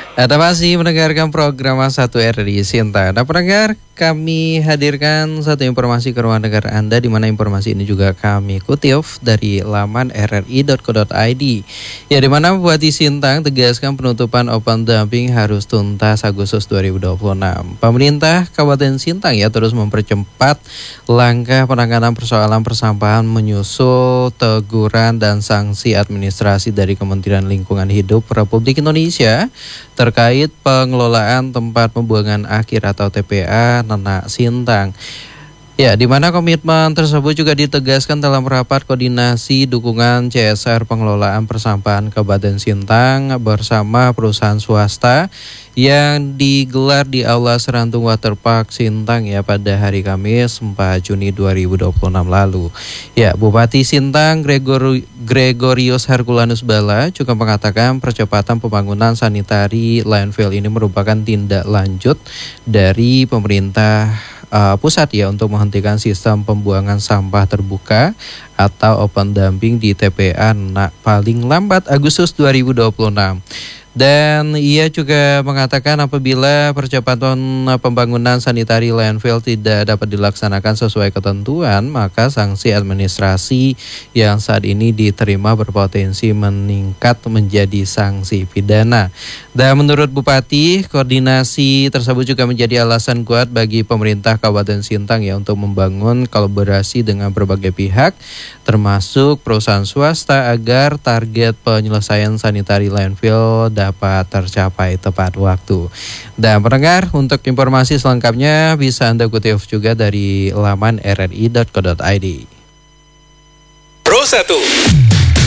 Anda masih mendengarkan program satu RRI Sinta. Nah, pendengar, kami hadirkan satu informasi ke ruang dengar Anda, di mana informasi ini juga kami kutip dari laman rri.co.id. Ya, di mana Bupati Sintang tegaskan penutupan open dumping harus tuntas Agustus 2026. Pemerintah Kabupaten Sintang ya terus mempercepat langkah penanganan persoalan persampahan menyusul teguran dan sanksi administrasi dari Kementerian Lingkungan Hidup Republik Indonesia terkait pengelolaan tempat pembuangan akhir atau TPA Nenak Sintang. Ya, di mana komitmen tersebut juga ditegaskan dalam rapat koordinasi dukungan CSR pengelolaan persampahan Kabupaten Sintang bersama perusahaan swasta yang digelar di Aula Serantung Waterpark Sintang ya pada hari Kamis 4 Juni 2026 lalu. Ya, Bupati Sintang Gregorius Herculanus Bala juga mengatakan percepatan pembangunan sanitari landfill ini merupakan tindak lanjut dari pemerintah pusat ya untuk menghentikan sistem pembuangan sampah terbuka atau open dumping di TPA paling lambat Agustus 2026. Dan ia juga mengatakan apabila percepatan pembangunan sanitari landfill tidak dapat dilaksanakan sesuai ketentuan, maka sanksi administrasi yang saat ini diterima berpotensi meningkat menjadi sanksi pidana. Dan menurut Bupati, koordinasi tersebut juga menjadi alasan kuat bagi pemerintah Kabupaten Sintang ya untuk membangun kolaborasi dengan berbagai pihak, termasuk perusahaan swasta agar target penyelesaian sanitari landfill dapat tercapai tepat waktu. Dan pendengar, untuk informasi selengkapnya bisa Anda kutip juga dari laman rri.co.id. Pro 1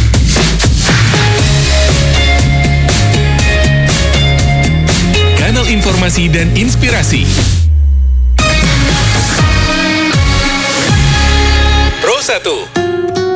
Kanal informasi dan inspirasi. Pro 1